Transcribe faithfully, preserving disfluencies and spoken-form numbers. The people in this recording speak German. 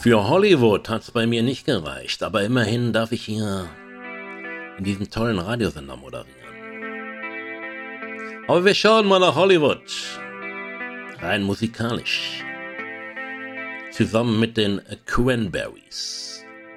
Für Hollywood hat's bei mir nicht gereicht, aber immerhin darf ich hier in diesem tollen Radiosender moderieren. Aber wir schauen mal nach Hollywood. Rein musikalisch. Zusammen mit den Cranberries.